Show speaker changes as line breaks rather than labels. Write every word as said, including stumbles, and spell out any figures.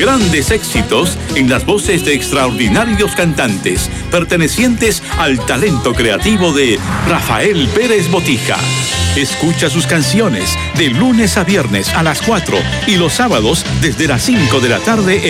grandes éxitos en las voces de extraordinarios cantantes pertenecientes al talento creativo de Rafael Pérez Botija. Escucha sus canciones de lunes a viernes a las cuatro y los sábados desde las cinco de la tarde